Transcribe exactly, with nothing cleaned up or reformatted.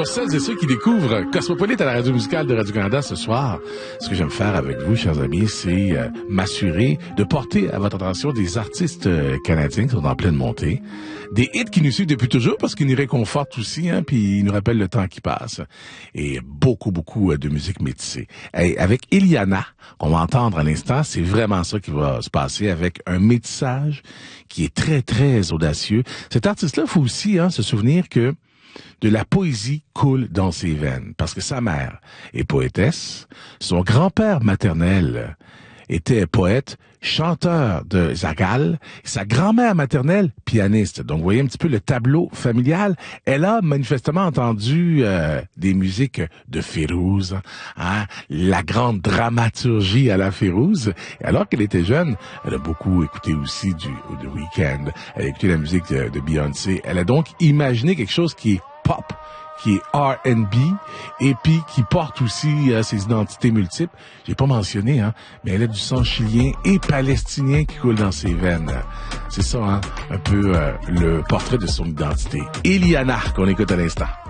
pour celles et ceux qui découvrent Cosmopolite à la radio musicale de Radio-Canada ce soir, ce que j'aime faire avec vous, chers amis, c'est euh, m'assurer de porter à votre attention des artistes euh, canadiens qui sont en pleine montée, des hits qui nous suivent depuis toujours parce qu'ils nous réconfortent aussi, hein, puis ils nous rappellent le temps qui passe, et beaucoup, beaucoup euh, de musique métissée. Et avec Iliana, qu'on va entendre à l'instant, c'est vraiment ça qui va se passer avec un métissage qui est très, très audacieux. Cet artiste-là, il faut aussi hein, se souvenir que de la poésie coule dans ses veines, parce que sa mère est poétesse, son grand-père maternel était poète, chanteur de Zagal, sa grand-mère maternelle, pianiste. Donc, vous voyez un petit peu le tableau familial. Elle a manifestement entendu euh, des musiques de Férouz, hein, la grande dramaturgie à la Férouz. Et alors qu'elle était jeune, elle a beaucoup écouté aussi du The Weeknd, elle a écouté la musique de, de Beyoncé. Elle a donc imaginé quelque chose qui est pop, qui est R and B, et puis qui porte aussi euh, ses identités multiples. J'ai pas mentionné, hein, mais elle a du sang chilien et palestinien qui coule dans ses veines. C'est ça, hein, un peu euh, le portrait de son identité. Iliana, qu'on écoute à l'instant.